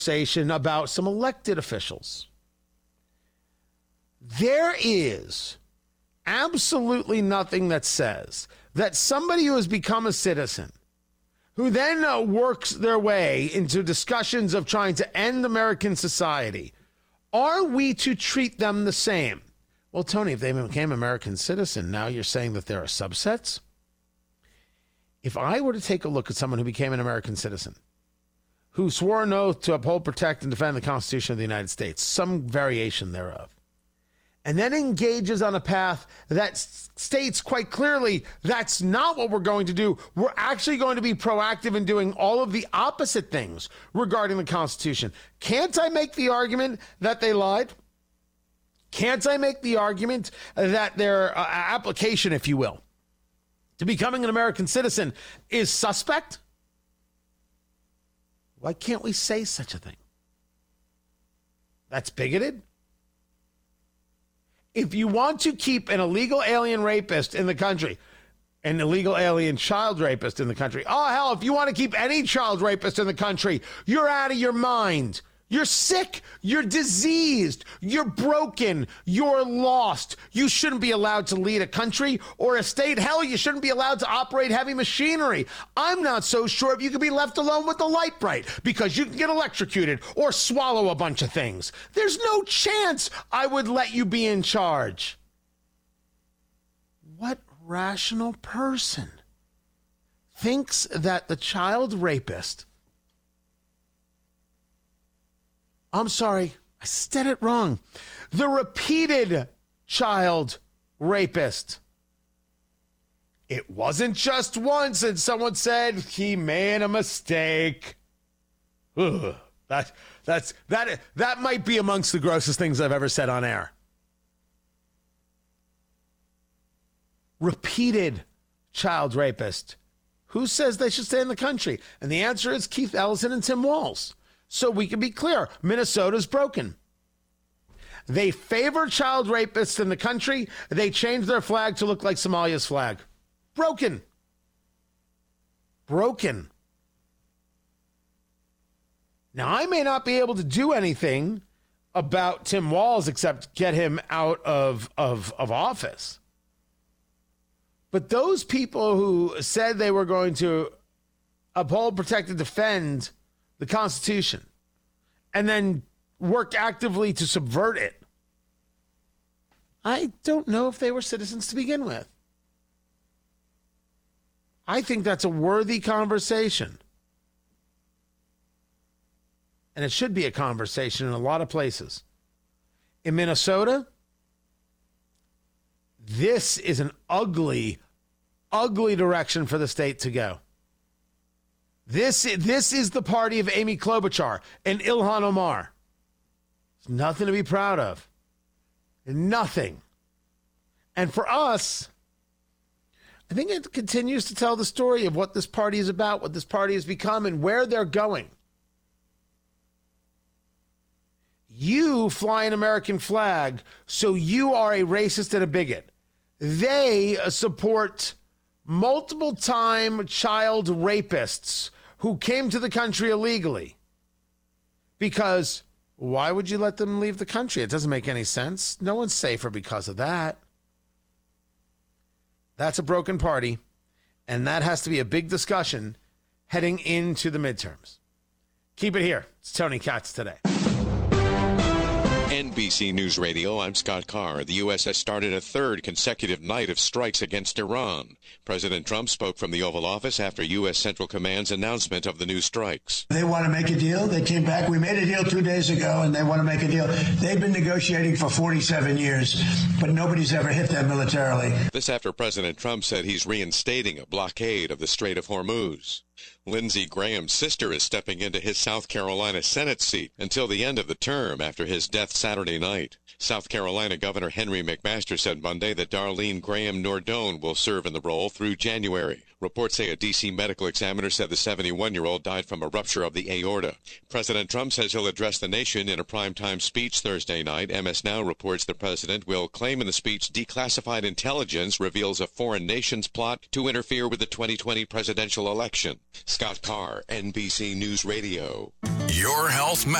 conversation about some elected officials. There is absolutely nothing that says that somebody who has become a citizen, who then works their way into discussions of trying to end American society, are we to treat them the same? Well, Tony, if they became American citizen, now you're saying that there are subsets? If I were to take a look at someone who became an American citizen, who swore an oath to uphold, protect, and defend the Constitution of the United States, some variation thereof, and then engages on a path that states quite clearly that's not what we're going to do. We're actually going to be proactive in doing all of the opposite things regarding the Constitution. Can't I make the argument that they lied? Can't I make the argument that their application, if you will, to becoming an American citizen is suspect? Why can't we say such a thing? That's bigoted? If you want to keep an illegal alien rapist in the country, an illegal alien child rapist in the country, oh, hell, if you want to keep any child rapist in the country, you're out of your mind. You're sick. You're diseased. You're broken. You're lost. You shouldn't be allowed to lead a country or a state. Hell, you shouldn't be allowed to operate heavy machinery. I'm not so sure if you can be left alone with the light bright because you can get electrocuted or swallow a bunch of things. There's no chance I would let you be in charge. What rational person thinks that the child rapist... I'm sorry, I said it wrong. The repeated child rapist. It wasn't just once and someone said he made a mistake. Ugh, that might be amongst the grossest things I've ever said on air. Repeated child rapist. Who says they should stay in the country? And the answer is Keith Ellison and Tim Walz. So we can be clear, Minnesota's broken. They favor child rapists in the country. They changed their flag to look like Somalia's flag. Broken. Broken. Now, I may not be able to do anything about Tim Walz except get him out of office. But those people who said they were going to uphold, protect, and defend the Constitution, and then worked actively to subvert it, I don't know if they were citizens to begin with. I think that's a worthy conversation. And it should be a conversation in a lot of places. In Minnesota, this is an ugly, ugly direction for the state to go. This is the party of Amy Klobuchar and Ilhan Omar. There's nothing to be proud of. Nothing. And for us, I think it continues to tell the story of what this party is about, what this party has become, and where they're going. You fly an American flag, so you are a racist and a bigot. They support multiple-time child rapists who came to the country illegally. Because why would you let them leave the country? It doesn't make any sense. No one's safer because of that. That's a broken party, and that has to be a big discussion heading into the midterms. Keep it here. It's Tony Katz Today. NBC News Radio, I'm Scott Carr. The U.S. has started a third consecutive night of strikes against Iran. President Trump spoke from the Oval Office after U.S. Central Command's announcement of the new strikes. They want to make a deal. They came back. We made a deal 2 days ago, and they want to make a deal. They've been negotiating for 47 years, but nobody's ever hit them militarily. This after President Trump said he's reinstating a blockade of the Strait of Hormuz. Lindsey Graham's sister is stepping into his South Carolina Senate seat until the end of the term after his death Saturday night. South Carolina Governor Henry McMaster said Monday that Darlene Graham Nordone will serve in the role through January. Reports say a D.C. medical examiner said the 71-year-old died from a rupture of the aorta. President Trump says he'll address the nation in a primetime speech Thursday night. MS Now reports the president will claim in the speech declassified intelligence reveals a foreign nation's plot to interfere with the 2020 presidential election. Scott Carr, NBC News Radio. Your health matters.